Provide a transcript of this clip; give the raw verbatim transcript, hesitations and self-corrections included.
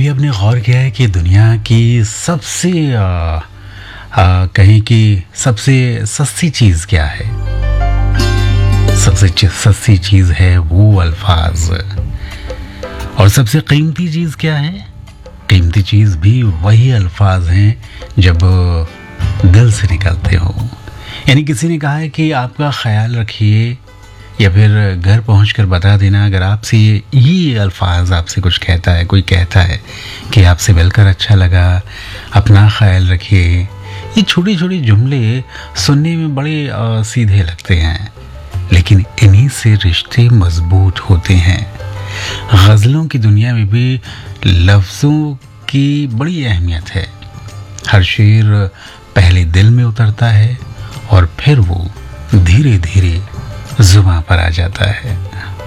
कभी आपने गौर किया है कि दुनिया की सबसे आ, आ, कहें कि सबसे सस्ती चीज़ क्या है? सबसे च- सस्ती चीज़ है वो अल्फाज। और सबसे कीमती चीज़ क्या है? कीमती चीज़ भी वही अल्फाज हैं जब दिल से निकलते हो। यानी किसी ने कहा है कि आपका ख्याल रखिए, या फिर घर पहुंचकर बता देना अगर आपसे ये ये अल्फाज आपसे कुछ कहता है, कोई कहता है कि आपसे मिलकर अच्छा लगा, अपना ख्याल रखिए। ये छोटे छोटे जुमले सुनने में बड़े आ, सीधे लगते हैं, लेकिन इन्हीं से रिश्ते मजबूत होते हैं। गज़लों की दुनिया में भी लफ्ज़ों की बड़ी अहमियत है। हर शेर पहले दिल में उतरता है और फिर वो धीरे धीरे जुबां पर आ जाता है।